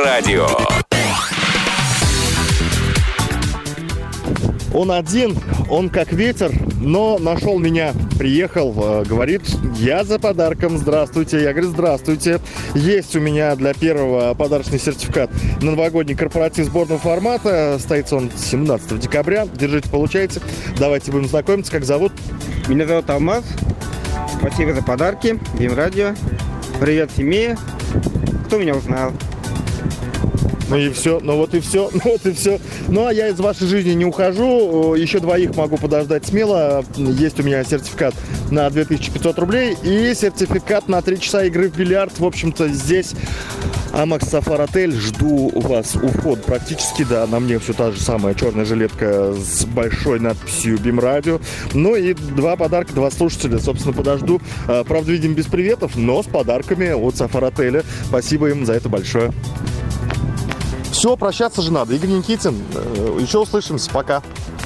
Радио. Он один, он как ветер, но нашел меня, приехал, говорит, я за подарком, здравствуйте. Я говорю, здравствуйте. Есть у меня для первого подарочный сертификат на новогодний корпоратив сборного формата. Состоится он 17 декабря. Держите, получайте. Давайте будем знакомиться. Как зовут? Меня зовут Алмаз. Спасибо за подарки. Бим Радио. Привет семье. Кто меня узнал? Ну и все, ну вот и все. Ну а я из вашей жизни не ухожу. Еще двоих могу подождать смело. Есть у меня сертификат на 2500 рублей и сертификат на 3 часа игры в бильярд. В общем-то, здесь Амакс Сафар Отель. Жду вас у входа практически, да. На мне все та же самая черная жилетка с большой надписью Бим Радио. Ну и два подарка, два слушателя. Собственно, подожду. Правда, видим без приветов, но с подарками от Сафар Отеля. Спасибо им за это большое. Все, прощаться же надо. Игорь Никитин. Еще услышимся. Пока.